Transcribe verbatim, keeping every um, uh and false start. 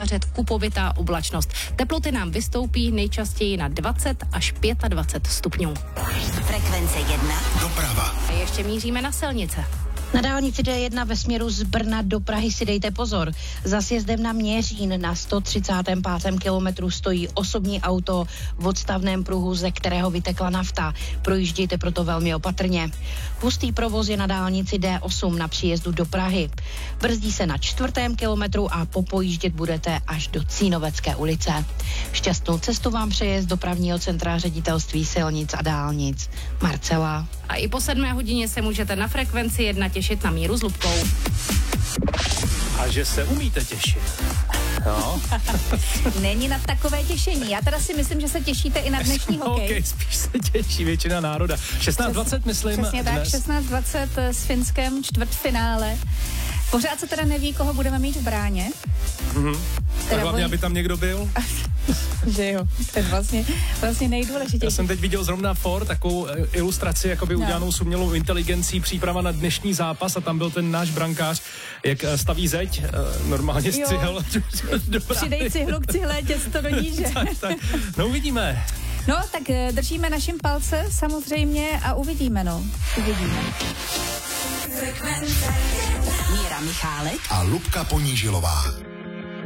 vytvářet kupovitá oblačnost. Teploty nám vystoupí nejčastěji na dvacet až dvacet pět stupňů. Frekvence jedna. Doprava. A ještě míříme na silnice. Na dálnici D jedna ve směru z Brna do Prahy si dejte pozor. Za sjezdem na Měřín na sto třicátém pátém kilometru stojí osobní auto v odstavném pruhu, ze kterého vytekla nafta. Projíždějte proto velmi opatrně. Hustý provoz je na dálnici D osm na příjezdu do Prahy. Brzdí se na čtvrtém kilometru a popojíždět budete až do Cínovecké ulice. Šťastnou cestu vám přeje z dopravního centra Ředitelství silnic a dálnic Marcela. A i po sedmé hodině se můžete na Frekvenci jedna těšit na Míru s Lubkou. A že se umíte těšit. No. Není na takové těšení. Já teda si myslím, že se těšíte i na dnešní hokej. Hokej spíš se těší většina národa. šestnáct dvacet, myslím. Přesně tak, dnes. šestnáct dvacet s Finskem, čtvrtfinále. Pořád se teda neví, koho budeme mít v bráně. Mm-hmm. Tak hlavně, aby tam někdo byl. Že jo, to je vlastně, vlastně nejdůležitější. Já jsem teď viděl zrovna Ford, takovou ilustraci, jakoby no. udělanou s umělou inteligencí, příprava na dnešní zápas a tam byl ten náš brankář, jak staví zeď, normálně střihel. Přidej cihlu k cihlé, těsto do níže. tak, tak. No uvidíme. No, tak držíme našim palce samozřejmě a uvidíme, no. Uvidíme. Míra Michálek a Lubka Ponížilová.